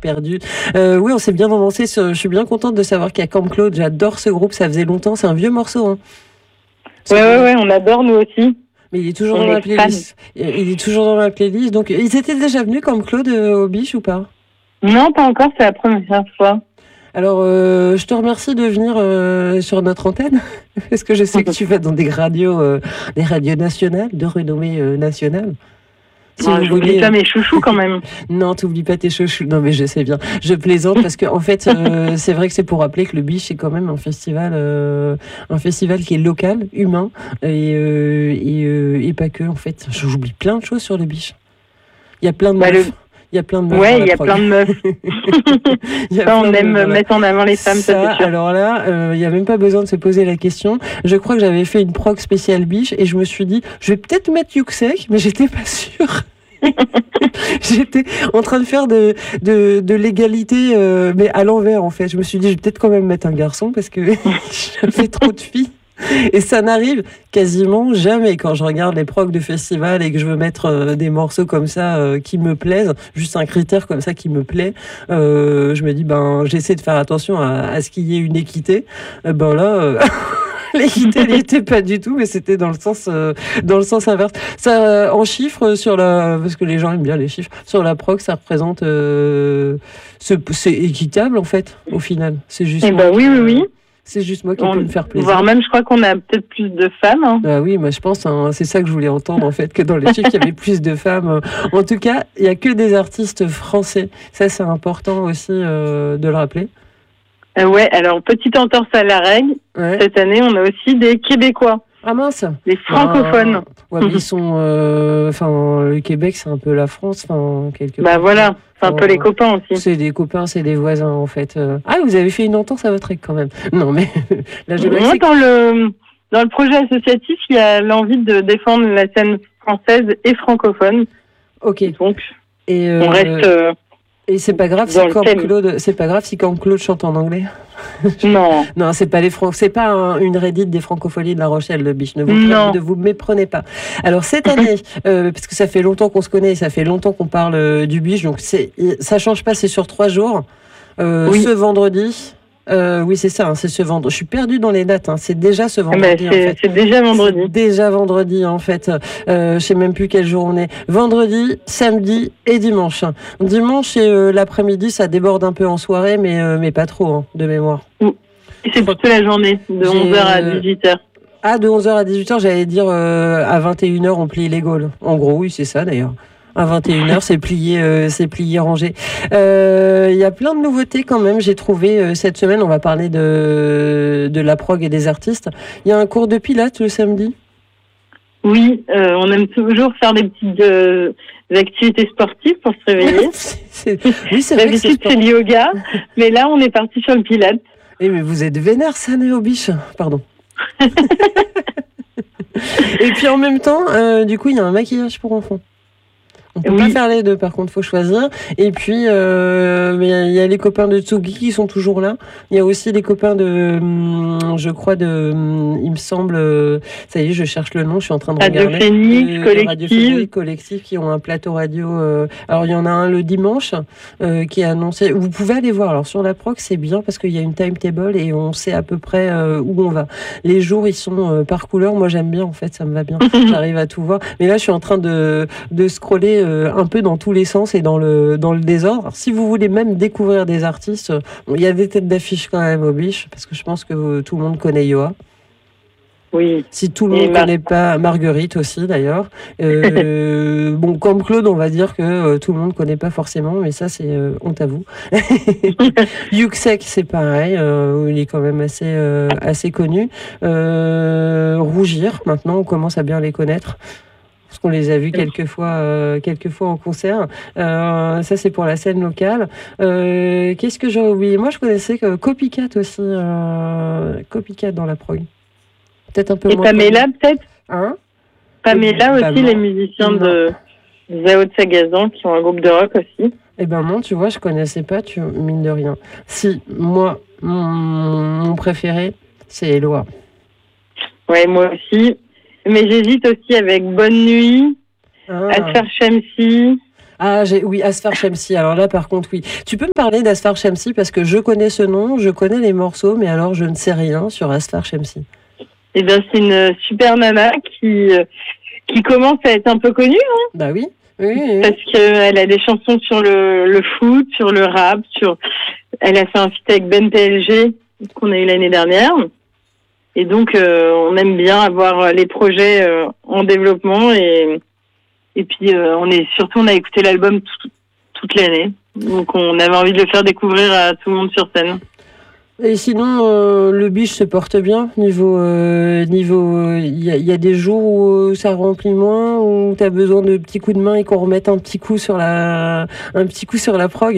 perdu. Oui, on s'est bien avancé. Je suis bien contente de savoir qu'il y a Camp Claude. J'adore ce groupe, ça faisait longtemps. C'est un vieux morceau. Hein. Ouais, on adore nous aussi. Mais il est toujours dans la playlist. Il est toujours dans la playlist. Donc, ils étaient déjà venus Camp Claude au Biche ou pas? Non, pas encore, c'est la première fois. Alors, je te remercie de venir sur notre antenne, parce que je sais que tu vas dans des radios nationales, de renommée nationale. Si non, j'oublie pas mes chouchous quand même. Non, t'oublies pas tes chouchous. Non, mais je sais bien. Je plaisante parce que en fait, c'est vrai que c'est pour rappeler que le Biche c'est quand même un festival qui est local, humain et pas que. En fait, j'oublie plein de choses sur le Biche. Il y a plein de meufs. Il y a plein de meufs. Ouais, il y a plein de meufs. On aime mettre en avant les femmes, ça c'est sûr. Alors là, il n'y a même pas besoin de se poser la question. Je crois que j'avais fait une prog spéciale Biche et je me suis dit, je vais peut-être mettre Yuxek, mais j'étais pas sûre. J'étais en train de faire de l'égalité, mais à l'envers en fait. Je me suis dit, je vais peut-être quand même mettre un garçon parce que j'avais trop de filles. Et ça n'arrive quasiment jamais quand je regarde les progs de festival et que je veux mettre des morceaux comme ça qui me plaisent, juste un critère comme ça qui me plaît. Je me dis, j'essaie de faire attention à ce qu'il y ait une équité. L'équité, elle n'y était pas du tout, mais c'était dans le sens inverse. Ça, en chiffres, parce que les gens aiment bien les chiffres, sur la prog, ça représente, c'est équitable en fait, au final. C'est juste. Oui. C'est juste moi qui peux me faire plaisir. Voire même, je crois qu'on a peut-être plus de femmes. Hein. Ah oui, moi je pense, c'est ça que je voulais entendre en fait, que dans les chiffres, il y avait plus de femmes. En tout cas, il n'y a que des artistes français. Ça, c'est important aussi de le rappeler. Ouais, alors, petite entorse à la règle. Ouais. Cette année, on a aussi des Québécois. Ah mince. Des francophones. Ouais, mais ils sont... le Québec, c'est un peu la France, quelque part. Voilà, c'est un peu les copains aussi. C'est des copains, c'est des voisins, en fait. Ah, vous avez fait une entorse à votre règle, quand même. Non, mais... Là, moi, dans le projet associatif, il y a l'envie de défendre la scène française et francophone. Ok. Donc, on reste... Et c'est pas grave si Camp Claude chante en anglais. Non. Non, c'est pas une Reddit des francopholies de La Rochelle, le Biche. Ne vous méprenez pas. Alors cette année, parce que ça fait longtemps qu'on se connaît, ça fait longtemps qu'on parle du Biche, donc ça change pas, c'est sur 3 jours. Ce vendredi. Oui, c'est ça, c'est ce vendredi. Je suis perdue dans les dates, c'est déjà ce vendredi. C'est déjà vendredi. C'est déjà vendredi, en fait. Je sais même plus quel jour on est. Vendredi, samedi et dimanche. Dimanche et l'après-midi, ça déborde un peu en soirée, mais pas trop, de mémoire. C'est plutôt la journée, de 11h à 18h. Ah, de 11h à 18h, j'allais dire à 21h, on plie les Gaules. En gros, oui, c'est ça, d'ailleurs. À 21h, c'est plié, rangé. Il y a plein de nouveautés quand même, j'ai trouvé cette semaine. On va parler de la prog et des artistes. Il y a un cours de pilates le samedi. Oui, on aime toujours faire des petites activités sportives pour se réveiller. c'est vrai. D'habitude, c'est le yoga, mais là, on est parti sur le pilates. Eh, mais vous êtes vénère, ça, Néo Biche. Pardon. Et puis en même temps, du coup, il y a un maquillage pour enfants. On peut pas faire les deux, par contre, faut choisir. Et puis, il y a les copains de Tsugi qui sont toujours là. Il y a aussi les copains il me semble, ça y est, je cherche le nom, je suis en train de regarder. Radio Phoenix, Collectif, qui ont un plateau radio. Alors, il y en a un le dimanche, qui est annoncé. Vous pouvez aller voir. Alors, sur la proc, c'est bien parce qu'il y a une timetable et on sait à peu près où on va. Les jours, ils sont par couleur. Moi, j'aime bien, en fait, ça me va bien. J'arrive à tout voir. Mais là, je suis en train de scroller un peu dans tous les sens et dans le désordre. Alors, si vous voulez même découvrir des artistes, il y a des têtes d'affiche quand même au Biche, parce que je pense que tout le monde connaît Yoa. Oui. Si tout le monde ne connaît pas Marguerite aussi d'ailleurs. Comme Claude, on va dire que tout le monde ne connaît pas forcément, mais ça c'est honte à vous. Yuxek, c'est pareil, il est quand même assez connu. Rougir, maintenant on commence à bien les connaître. Parce qu'on les a vus quelques fois en concert. Ça, c'est pour la scène locale. Qu'est-ce que j'ai oublié ? Moi, je connaissais Copycat aussi. Copycat dans la prog. Peut-être un peu et moins. Et Pamela, peut-être ? Hein ? Pamela aussi, les musiciens de Zao de Sagazan, qui ont un groupe de rock aussi. Eh ben non, tu vois, je connaissais pas, mine de rien. Si, moi, mon préféré, c'est Eloi. Ouais, moi aussi. Mais j'hésite aussi avec Bonne Nuit, Asfer Shamsi. Oui, Asfar Shamsi. Alors là, par contre, oui. Tu peux me parler d'Asfar Shamsi parce que je connais ce nom, je connais les morceaux, mais alors je ne sais rien sur Asfar Shamsi. Eh bien, c'est une super nana qui commence à être un peu connue, hein. Bah oui. Oui. Parce qu'elle a des chansons sur le foot, sur le rap, elle a fait un feat avec Ben PLG qu'on a eu l'année dernière. Et donc, on aime bien avoir les projets en développement et puis on a écouté l'album toute l'année. Donc, on avait envie de le faire découvrir à tout le monde sur scène. Et sinon, le biche se porte bien niveau. Il y a des jours où ça remplit moins, où t'as besoin de petits coups de main et qu'on remette un petit coup sur la prog.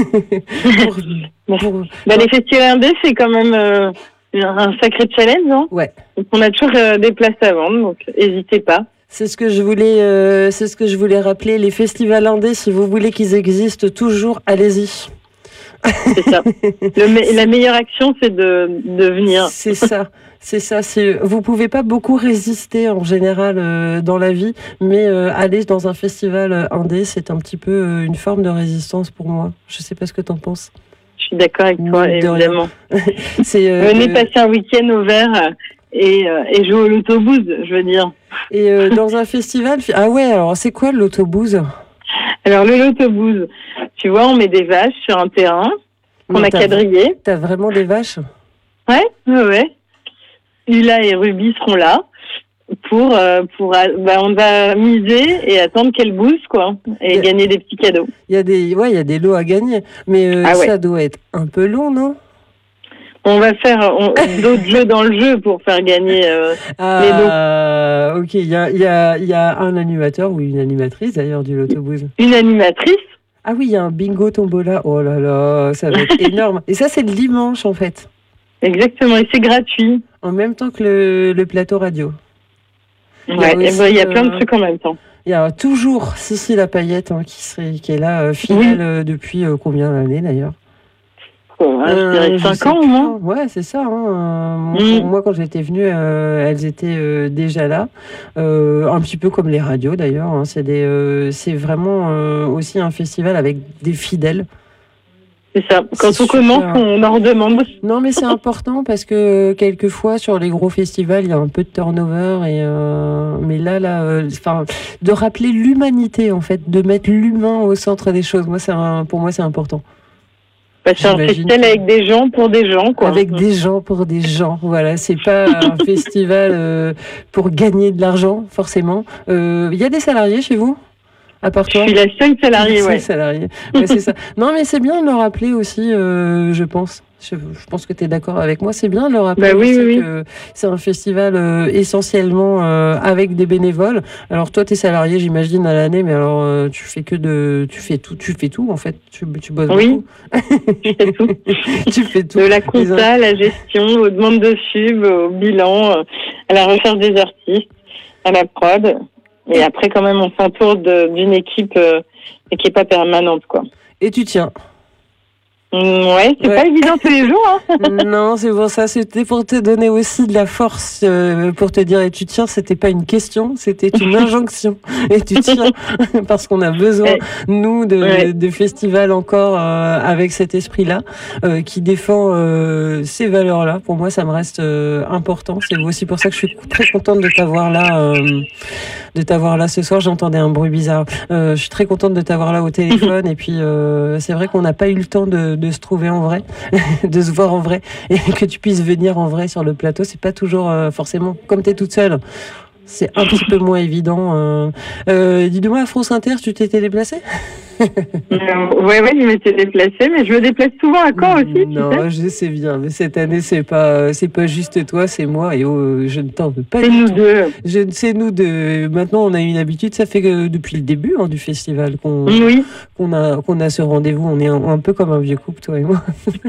Les festivals indés, c'est quand même un sacré challenge, non? Ouais. Donc on a toujours des places à vendre, donc n'hésitez pas. C'est ce que je voulais rappeler. Les festivals indés, si vous voulez qu'ils existent toujours, allez-y. C'est ça. La meilleure action, c'est de venir. C'est ça. Vous pouvez pas beaucoup résister en général dans la vie, mais aller dans un festival indé, c'est un petit peu une forme de résistance pour moi. Je sais pas ce que t'en penses. Je suis d'accord avec toi, évidemment. Venez passer un week-end au vert et jouer au l'autobus, je veux dire. Et dans un festival, alors c'est quoi l'autobus? Alors le l'autobus, tu vois, on met des vaches sur un terrain qu'on a quadrillé. T'as vraiment des vaches? Ouais. Lila et Ruby seront là on va miser et attendre qu'elles bougent, quoi, et gagner des petits cadeaux. Il y a des lots à gagner, mais ça doit être un peu long, non? On va faire d'autres jeux dans le jeu pour faire gagner les lots. Ok, il y a un animateur ou une animatrice d'ailleurs du l'autobus. Une animatrice? Ah oui, il y a un bingo tombola. Oh là là, ça va être énorme. Et ça, c'est le dimanche en fait. Exactement, et c'est gratuit. En même temps que le plateau radio. Il y a plein de trucs en même temps. Il y a toujours Sissi la paillette qui est là, fidèle depuis combien d'années d'ailleurs? Je dirais 5 ans au moins. Ouais, c'est ça. Moi, quand j'étais venue, elles étaient déjà là. Un petit peu comme les radios d'ailleurs. Hein. C'est vraiment aussi un festival avec des fidèles. C'est ça. Quand on commence, on en redemande. Non, mais c'est important parce que quelquefois, sur les gros festivals, il y a un peu de turnover. Mais là, de rappeler l'humanité, en fait, de mettre l'humain au centre des choses, pour moi, c'est important. C'est un festival avec des gens pour des gens, quoi. Avec des gens pour des gens, voilà. C'est pas un festival pour gagner de l'argent, forcément. Il y a des salariés chez vous? À part toi? Je suis la seule salariée, ouais. C'est ça. Non, mais c'est bien de le rappeler aussi, je pense. Je pense que tu es d'accord avec moi. C'est bien de le rappeler que c'est un festival essentiellement avec des bénévoles. Alors toi, tu es salarié, j'imagine, à l'année, mais alors tu fais tout en fait. Tu bosses beaucoup. Je fais tout. Tu fais tout. De la compta, la gestion, aux demandes de sub, au bilan, à la recherche des artistes, à la prod. Et après, quand même, on s'entoure d'une équipe qui n'est pas permanente, quoi. Et tu tiens. Ouais, c'est pas évident tous les jours. Hein. Non, c'est pour ça. C'était pour te donner aussi de la force, pour te dire, et tu tiens, c'était pas une question, c'était une injonction. Et tu tiens, parce qu'on a besoin, nous, de festivals encore avec cet esprit-là, qui défend ces valeurs-là. Pour moi, ça me reste important. C'est aussi pour ça que je suis très contente de t'avoir là. Ce soir. J'entendais un bruit bizarre. Je suis très contente de t'avoir là au téléphone. Et puis, c'est vrai qu'on n'a pas eu le temps de se trouver en vrai, de se voir en vrai, et que tu puisses venir en vrai sur le plateau. C'est pas toujours forcément comme t'es toute seule. C'est un petit peu moins évident. Dis-moi, à France Inter, tu t'étais déplacée? Ouais, je m'étais déplacée, mais je me déplace souvent à Caen aussi. Non, je sais bien, mais cette année, c'est pas juste toi, c'est moi, et je ne t'en veux pas. C'est nous deux. C'est nous deux. Maintenant, on a une habitude, ça fait que depuis le début du festival qu'on a ce rendez-vous. On est un peu comme un vieux couple, toi et moi.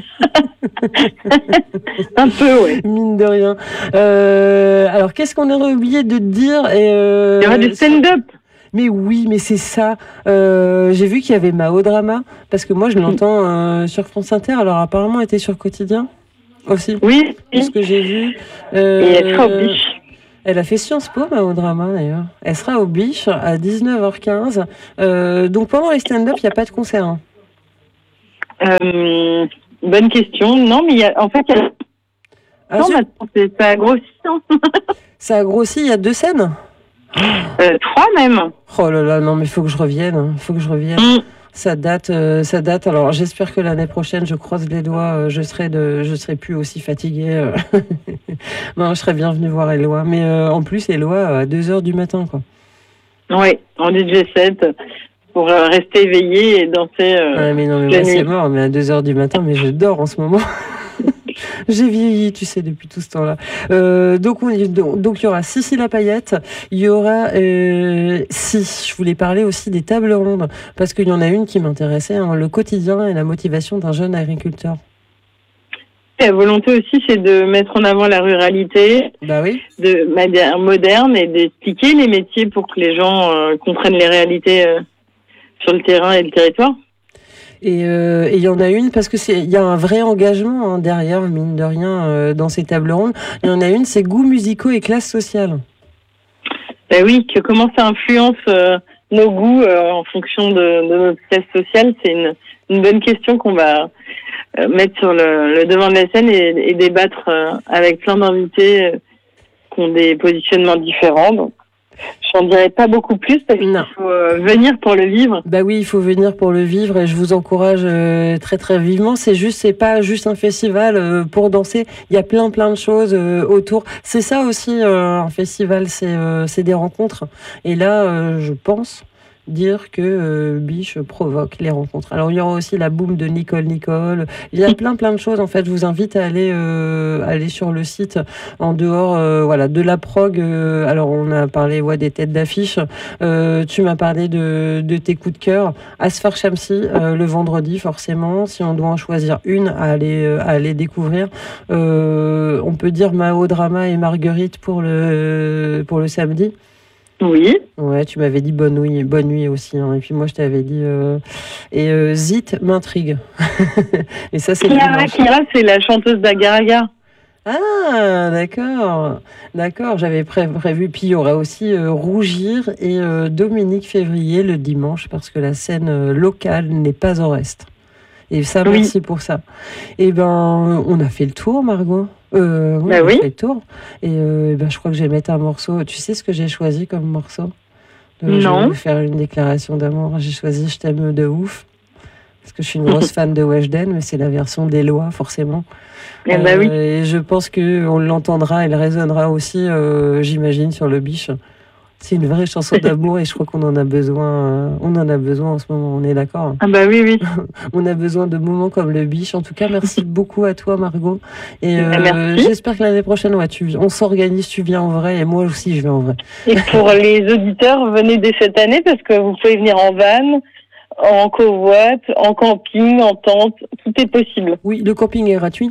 Un peu, oui. Mine de rien. Alors, qu'est-ce qu'on aurait oublié de te dire? Il y aura du stand-up. Mais oui, mais c'est ça. J'ai vu qu'il y avait Mao Drama, parce que moi, je l'entends sur France Inter. Alors, apparemment, elle était sur Quotidien aussi. Oui. C'est ce que j'ai vu. Et elle sera au Biche. Elle a fait Sciences Po, Mao Drama, d'ailleurs. Elle sera au Biche à 19h15. Donc pendant les stand-up, il n'y a pas de concert. Hein. Bonne question. Non, mais en fait, il y a... Non, maintenant, ça a grossi. Hein. Ça a grossi, il y a 2 scènes 3 même. Oh là là, non, mais il faut que je revienne. Ça date. Alors, j'espère que l'année prochaine, je croise les doigts, je serai plus aussi fatiguée. Non, je serais bien venue voir Éloi. Mais en plus, Éloi à 2h du matin, quoi. Oui, en DJ set pour rester éveillé et danser. Mais non, mais moi, c'est mort. Mais à 2h du matin, mais je dors en ce moment. J'ai vieilli, tu sais, depuis tout ce temps-là. Donc, il y aura Cici la paillette. Il y aura... je voulais parler aussi des tables rondes, parce qu'il y en a une qui m'intéressait, hein, le quotidien et la motivation d'un jeune agriculteur. La volonté aussi, c'est de mettre en avant la ruralité, bah oui, de manière moderne, et d'expliquer les métiers pour que les gens comprennent les réalités sur le terrain et le territoire. Et il y en a une, parce que il y a un vrai engagement derrière, mine de rien, dans ces tables rondes. Il y en a une, c'est goûts musicaux et classe sociale. Ben oui, comment ça influence nos goûts en fonction de notre classe sociale, c'est une bonne question qu'on va mettre sur le devant de la scène et débattre avec plein d'invités qui ont des positionnements différents. Donc, j'en dirais pas beaucoup plus parce qu'il faut venir pour le vivre. Bah oui, il faut venir pour le vivre et je vous encourage très très vivement. C'est pas juste un festival pour danser. Il y a plein de choses autour. C'est ça aussi un festival, c'est des rencontres. Et là, je pense dire que Biche provoque les rencontres. Alors il y aura aussi la boum de Nicole. Il y a plein de choses. En fait, je vous invite à aller sur le site en dehors de la prog. Alors on a parlé des têtes d'affiche. Tu m'as parlé de tes coups de cœur. Asfar Shamsi le vendredi forcément. Si on doit en choisir une à aller découvrir, on peut dire Mao Drama et Marguerite pour le samedi. Oui. Ouais, tu m'avais dit bonne nuit aussi. Hein. Et puis moi, je t'avais dit... Zit m'intrigue. Et ça, c'est Kira, c'est la chanteuse d'Agar-Agar. Ah, d'accord. J'avais prévu. Puis il y aura aussi Rougir et Dominique Février le dimanche, parce que la scène locale n'est pas au reste. Et ça, merci pour ça. Et on a fait le tour, Margot. On a fait le tour. Et je crois que je vais mettre un morceau. Tu sais ce que j'ai choisi comme morceau? Non. Je vais vous faire une déclaration d'amour. J'ai choisi Je t'aime de ouf. Parce que je suis une grosse fan de Weshden, mais c'est la version d'Éloi, forcément. Oui. Et je pense qu'on l'entendra, elle résonnera aussi, j'imagine, sur le Biche. C'est une vraie chanson d'amour et je crois qu'on en a besoin. On en a besoin en ce moment, on est d'accord? Ah bah oui. On a besoin de moments comme le Biche. En tout cas, merci beaucoup à toi, Margot. Et j'espère que l'année prochaine, on s'organise, tu viens en vrai et moi aussi, je vais en vrai. Et pour les auditeurs, venez dès cette année parce que vous pouvez venir en van, en covoite, en camping, en tente, tout est possible. Oui, le camping est gratuit?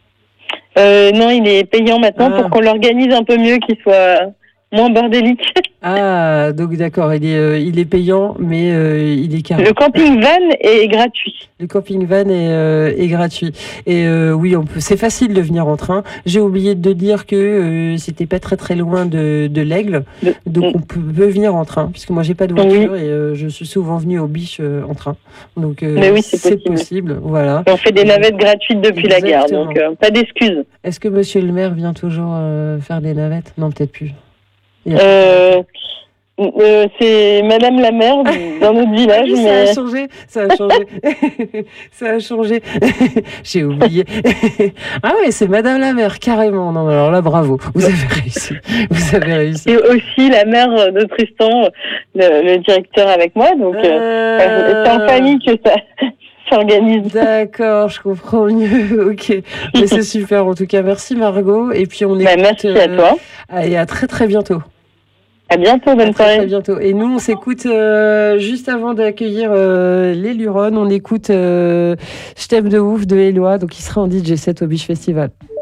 Non, il est payant maintenant pour qu'on l'organise un peu mieux, qu'il soit moins bordélique. Ah, donc d'accord, il est payant, mais il est carré. Le camping van est gratuit. Le camping van est gratuit. Et oui, c'est facile de venir en train. J'ai oublié de dire que c'était pas très loin de l'Aigle, donc on peut venir en train, puisque moi j'ai pas de voiture et je suis souvent venue au Biche en train. Donc mais oui, c'est possible. Voilà. On fait des navettes gratuites depuis la gare, donc pas d'excuses. Est-ce que Monsieur le maire vient toujours faire des navettes? Non, peut-être plus. C'est Madame la maire d'un autre village. Oui, mais... Ça a changé. J'ai oublié. Ah oui, c'est Madame la maire, carrément. Non, alors là, bravo. Vous avez réussi. Et aussi la mère de Tristan, le directeur avec moi. Donc, c'est en famille que ça s'organise. D'accord, je comprends mieux. Ok. Mais c'est super. En tout cas, merci Margot. Et puis, on écoute. Merci à toi. Et à très bientôt. À bientôt, bonne soirée. Très bientôt. Et nous, on s'écoute juste avant d'accueillir les Luronnes. On écoute Je t'aime de ouf de Éloi, donc il sera en DJ set au Biche Festival.